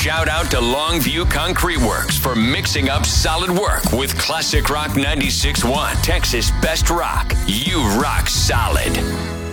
shout out to Longview Concrete Works for mixing up solid work with Classic Rock 96.1, Texas Best Rock. You rock solid.